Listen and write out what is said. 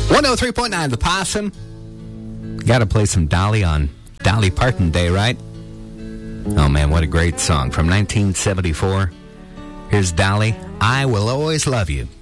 103.9 The Possum. Got to play some Dolly on Dolly Parton Day, right? Oh man, what a great song from 1974. Here's Dolly, I Will Always Love You.